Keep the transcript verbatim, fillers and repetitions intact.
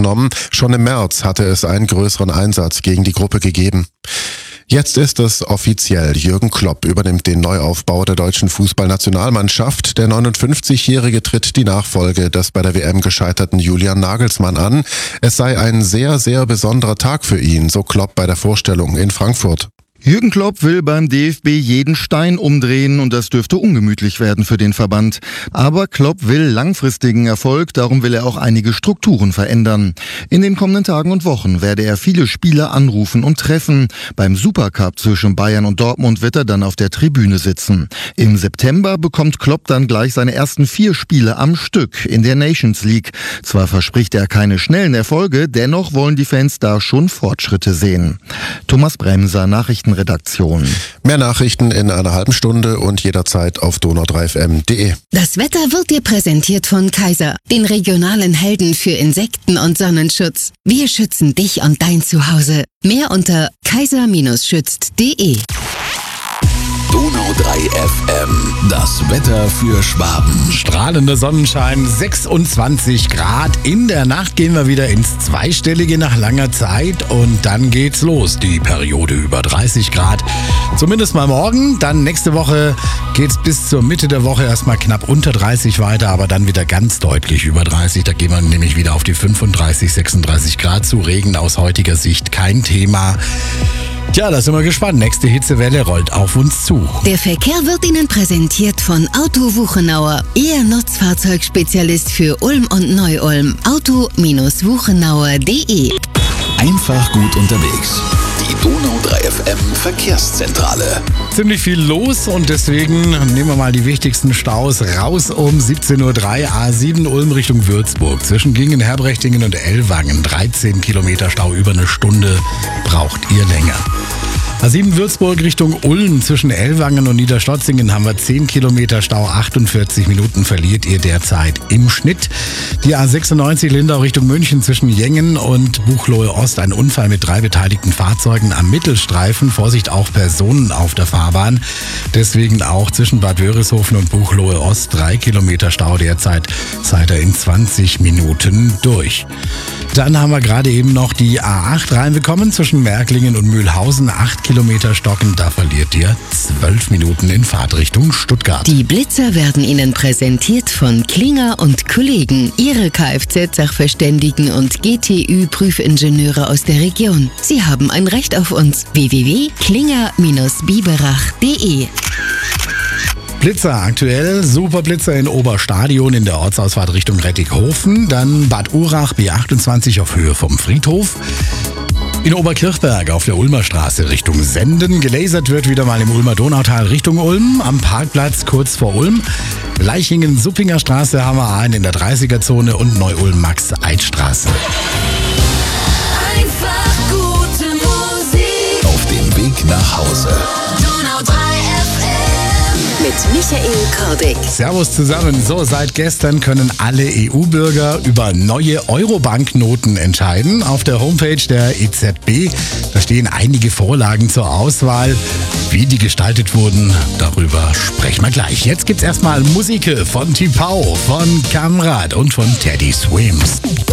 genommen. Schon im März hatte es einen größeren Einsatz gegen die Gruppe gegeben. Jetzt ist es offiziell. Jürgen Klopp übernimmt den Neuaufbau der deutschen Fußballnationalmannschaft. Der neunundfünfzigjährige tritt die Nachfolge des bei der W M gescheiterten Julian Nagelsmann an. Es sei ein sehr, sehr besonderer Tag für ihn, so Klopp bei der Vorstellung in Frankfurt. Jürgen Klopp will beim D F B jeden Stein umdrehen und das dürfte ungemütlich werden für den Verband. Aber Klopp will langfristigen Erfolg, darum will er auch einige Strukturen verändern. In den kommenden Tagen und Wochen werde er viele Spieler anrufen und treffen. Beim Supercup zwischen Bayern und Dortmund wird er dann auf der Tribüne sitzen. Im September bekommt Klopp dann gleich seine ersten vier Spiele am Stück in der Nations League. Zwar verspricht er keine schnellen Erfolge, dennoch wollen die Fans da schon Fortschritte sehen. Thomas Bremser, Nachrichten Redaktion. Mehr Nachrichten in einer halben Stunde und jederzeit auf donau drei f m punkt d e. Das Wetter wird dir präsentiert von Kaiser, den regionalen Helden für Insekten- und Sonnenschutz. Wir schützen dich und dein Zuhause. Mehr unter kaiser schützt punkt d e. Donau drei F M, das Wetter für Schwaben. Strahlender Sonnenschein, sechsundzwanzig Grad. In der Nacht gehen wir wieder ins Zweistellige nach langer Zeit und dann geht's los. Die Periode über dreißig Grad. Zumindest mal morgen. Dann nächste Woche geht's bis zur Mitte der Woche erstmal knapp unter dreißig weiter, aber dann wieder ganz deutlich über dreißig. Da gehen wir nämlich wieder auf die fünfunddreißig, sechsunddreißig Grad zu. Regen aus heutiger Sicht kein Thema. Tja, da sind wir gespannt. Nächste Hitzewelle rollt auf uns zu. Der Verkehr wird Ihnen präsentiert von Auto Wuchenauer, Ihr Nutzfahrzeugspezialist für Ulm und Neu-Ulm. auto wuchenauer punkt d e. Einfach gut unterwegs. Die Donau drei F M Verkehrszentrale. Ziemlich viel los und deswegen nehmen wir mal die wichtigsten Staus raus um siebzehn Uhr drei. A sieben Ulm Richtung Würzburg. Zwischen Gingen, Herbrechtingen und Ellwangen. dreizehn Kilometer Stau, über eine Stunde braucht ihr länger. A sieben Würzburg Richtung Ulm, zwischen Ellwangen und Niederstotzingen haben wir zehn Kilometer Stau, achtundvierzig Minuten verliert ihr derzeit im Schnitt. Die A sechsundneunzig Lindau Richtung München, zwischen Jengen und Buchloe Ost, ein Unfall mit drei beteiligten Fahrzeugen am Mittelstreifen. Vorsicht, auch Personen auf der Fahrbahn. Deswegen auch zwischen Bad Wörishofen und Buchloe Ost drei Kilometer Stau derzeit, seid ihr in zwanzig Minuten durch. Dann haben wir gerade eben noch die A acht reinbekommen, zwischen Märklingen und Mühlhausen, acht Kilometer stocken, da verliert ihr zwölf Minuten in Fahrtrichtung Stuttgart. Die Blitzer werden Ihnen präsentiert von Klinger und Kollegen, Ihre Kfz-Sachverständigen und G T Ü-Prüfingenieure aus der Region. Sie haben ein Recht auf uns. w w w punkt klinger biberach punkt d e. Blitzer aktuell, Superblitzer in Oberstadion in der Ortsausfahrt Richtung Rettighofen, dann Bad Urach B achtundzwanzig auf Höhe vom Friedhof. In Oberkirchberg auf der Ulmer Straße Richtung Senden. Gelasert wird wieder mal im Ulmer Donautal Richtung Ulm. Am Parkplatz kurz vor Ulm. Leichingen-Suppinger Straße haben wir einen in der dreißiger-Zone und Neu-Ulm-Max-Eid-Straße. Einfach gute Musik. Auf dem Weg nach Hause. Donau drei F M. Mit Michael Kordick. Servus zusammen. So, seit gestern können alle E U-Bürger über neue Euro-Banknoten entscheiden. Auf der Homepage der E Z B, da stehen einige Vorlagen zur Auswahl. Wie die gestaltet wurden, darüber sprechen wir gleich. Jetzt gibt's erstmal Musik von Tipau, von Kamrat und von Teddy Swims.